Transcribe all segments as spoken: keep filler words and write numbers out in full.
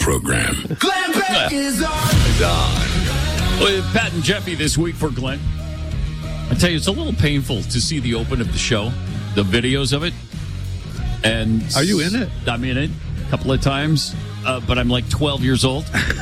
program. Glenn Beck is on. Well, Pat and Jeffy this week for Glenn. I tell you, it's a little painful to see the open of the show, the videos of it. And are you in it? I'm in it a couple of times, uh, but I'm like twelve years old.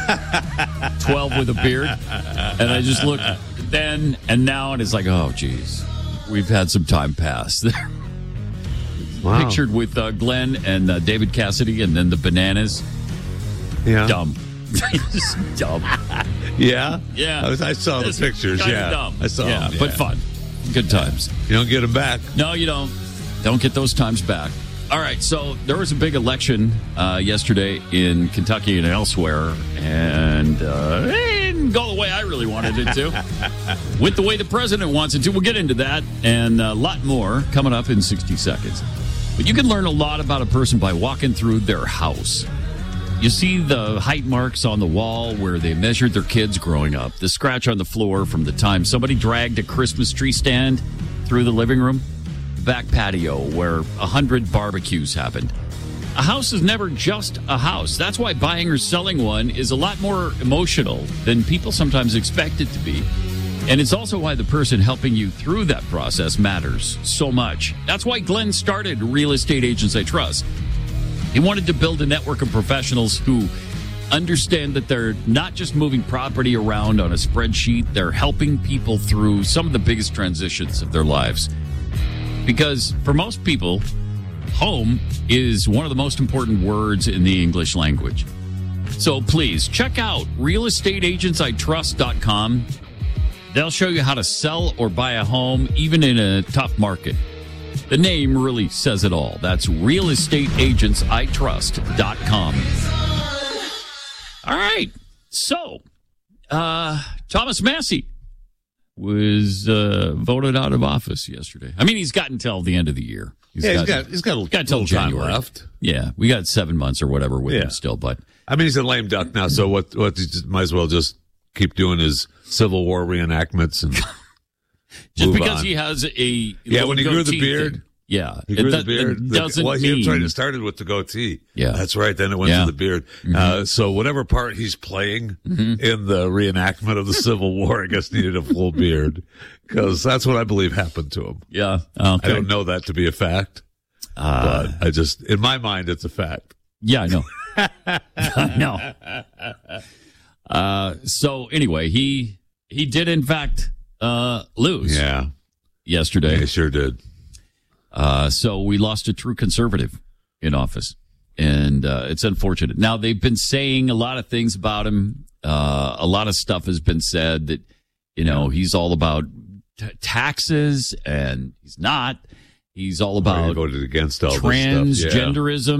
twelve with a beard. And I just look then and now, and it's like, oh, geez, we've had some time pass there. Wow. Pictured with uh, Glenn and uh, David Cassidy, and then the bananas. Yeah. Dumb. Just dumb. Yeah? Yeah. I, was, I saw the It's pictures, kinda yeah. Dumb. I saw yeah, them. Yeah. But fun. Good times. You don't get them back. No, you don't. Don't get those times back. All right, so there was a big election uh, yesterday in Kentucky and elsewhere, and uh, it didn't go the way I really wanted it to. With the way the president wants it to. We'll get into that and a lot more coming up in sixty seconds. But you can learn a lot about a person by walking through their house. You see the height marks on the wall where they measured their kids growing up, the scratch on the floor from the time somebody dragged a Christmas tree stand through the living room, the back patio where a hundred barbecues happened. A house is never just a house. That's why buying or selling one is a lot more emotional than people sometimes expect it to be. And it's also why the person helping you through that process matters so much. That's why Glenn started Real Estate Agents I Trust. He wanted to build a network of professionals who understand that they're not just moving property around on a spreadsheet, they're helping people through some of the biggest transitions of their lives. Because for most people, home is one of the most important words in the English language. So please check out real estate agents I trust dot com. They'll show you how to sell or buy a home, even in a tough market. The name really says it all. That's real estate agents I trust dot com. All right. So, uh, Thomas Massie was uh, voted out of office yesterday. I mean, he's got until the end of the year. He's yeah, got, he's got he's got a got till little time January left. Yeah, we got seven months or whatever with Yeah. him still. But I mean, he's a lame duck now, so what? What? He just, might as well just keep doing his Civil War reenactments and just move because on. he has a Yeah, when he grew the goatee beard. thing. Yeah, He grew it, the that- beard. that The- doesn't well, mean he tried, it started with the goatee. Yeah. That's right. Then it went Yeah. to the beard. Mm-hmm. Uh, so whatever part he's playing Mm-hmm. in the reenactment of the Civil War, I guess needed a full beard because that's what I believe happened to him. Yeah, okay. I don't know that to be a fact, Uh, but I just, in my mind, it's a fact. Yeah, I know. I know. Uh, so anyway, he he did in fact uh, lose. Yeah, yesterday. he sure did. Uh, so we lost a true conservative in office, and uh, it's unfortunate. Now they've been saying a lot of things about him. Uh, a lot of stuff has been said that you know he's all about t- taxes, and he's not. He's all He about voted against all this stuff. Yeah. transgenderism.